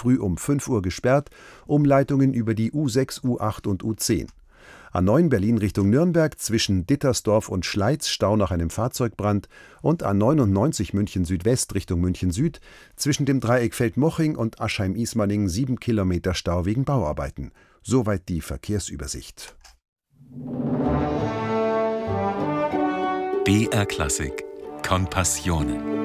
früh um 5 Uhr gesperrt, Umleitungen über die U6, U8 und U10. A9 Berlin Richtung Nürnberg zwischen Dittersdorf und Schleiz Stau nach einem Fahrzeugbrand und A99 München Südwest Richtung München Süd zwischen dem Dreieck Feldmoching und Aschheim-Ismaning 7 Kilometer Stau wegen Bauarbeiten. Soweit die Verkehrsübersicht. BR Klassik Compassione